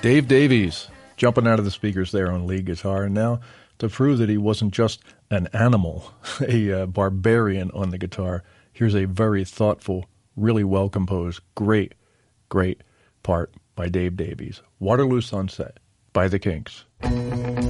Dave Davies, jumping out of the speakers there on lead guitar. And now, to prove that he wasn't just an animal, a barbarian on the guitar, here's a very thoughtful, really well-composed, great part by Dave Davies. Waterloo Sunset by the Kinks.